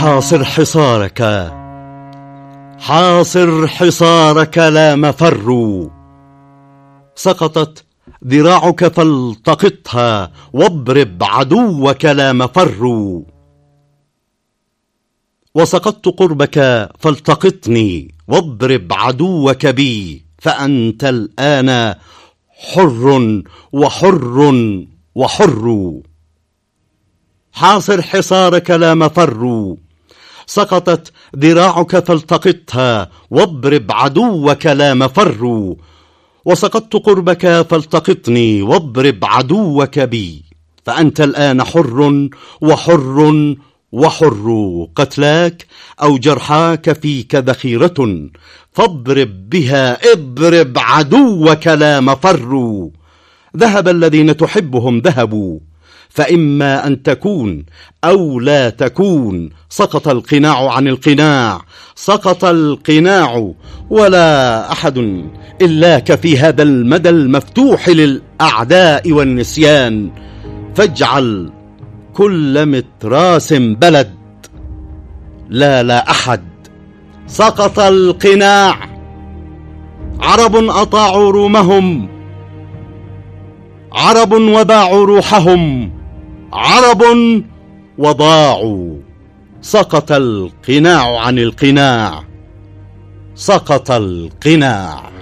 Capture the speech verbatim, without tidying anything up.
حاصر حصارك، حاصر حصارك لا مفر. سقطت ذراعك فالتقطها، واضرب عدوك لا مفر. وسقطت قربك فالتقطني، واضرب عدوك بي، فأنت الآن حر وحر وحر. حاصر حصارك لا مفر. سقطت ذراعك فالتقطها، واضرب عدوك لا مفر. وسقطت قربك فالتقطني، واضرب عدوك بي، فأنت الآن حر وحر وحر. قتلاك أو جرحاك فيك ذخيرة، فاضرب بها، اضرب عدوك لا مفر. ذهب الذين تحبهم ذهبوا، فإما أن تكون أو لا تكون. سقط القناع عن القناع، سقط القناع، ولا أحد إلاك في هذا المدى المفتوح للأعداء والنسيان. فاجعل كل متراس بلد، لا لا أحد. سقط القناع. عرب أطاعوا رومهم، عرب وباعوا روحهم، عرب وضاعوا. سقط القناع عن القناع، سقط القناع.